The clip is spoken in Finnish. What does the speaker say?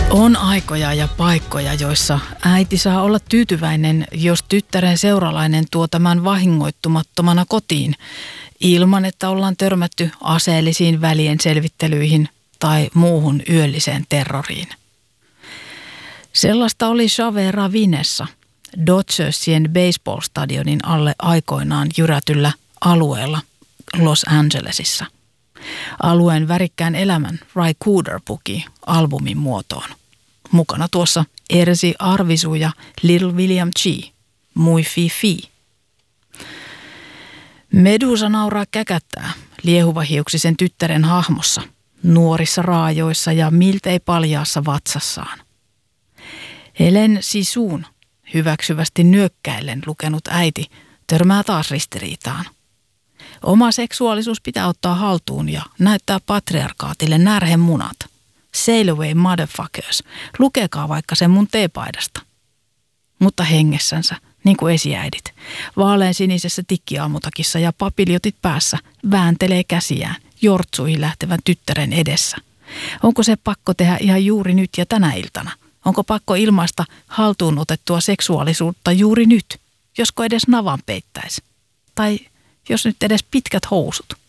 On aikoja ja paikkoja, joissa äiti saa olla tyytyväinen, jos tyttären seuralainen tuo tämän vahingoittumattomana kotiin, ilman että ollaan törmätty aseellisiin välien selvittelyihin tai muuhun yölliseen terroriin. Sellaista oli Xavier Ravinessa, Dodgersien baseball-stadionin alle aikoinaan jyrätyllä alueella Los Angelesissa. Alueen värikkään elämän Ry Cooder puki albumin muotoon. Mukana tuossa Ersi Arvisu ja Little William G. Mui fi fi. Medusa nauraa käkättää liehuvahiuksisen tyttären hahmossa, nuorissa raajoissa ja miltei paljaassa vatsassaan. Helen Sisuun hyväksyvästi nyökkäillen lukenut äiti törmää taas ristiriitaan. Oma seksuaalisuus pitää ottaa haltuun ja näyttää patriarkaatille närhemunat. Sail away motherfuckers, lukekaa vaikka sen mun teepaidasta. Mutta hengessänsä, niin kuin esiäidit, vaalean sinisessä tikkiaamutakissa ja papiljotit päässä vääntelee käsiään jortsuihin lähtevän tyttären edessä. Onko se pakko tehdä ihan juuri nyt ja tänä iltana? Onko pakko ilmaista haltuun otettua seksuaalisuutta juuri nyt, josko edes navan peittäisi? Tai jos nyt edes pitkät housut?